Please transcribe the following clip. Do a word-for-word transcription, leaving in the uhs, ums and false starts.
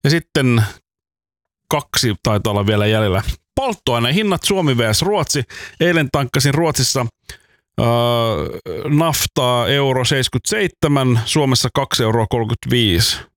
Ja sitten kaksi taitaa olla vielä jäljellä. Polttoainehinnat Suomi versus Ruotsi. Eilen tankkasin Ruotsissa äh, naftaa euro seitsemänkymmentäseitsemän, Suomessa kaksi euroa kolmekymmentäviisi.